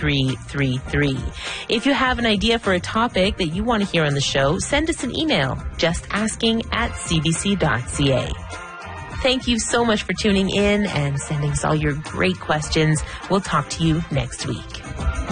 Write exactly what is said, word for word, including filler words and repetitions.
three three three. If you have an idea for a topic that you want to hear on the show, send us an email, justasking at c b c dot c a. Thank you so much for tuning in and sending us all your great questions. We'll talk to you next week.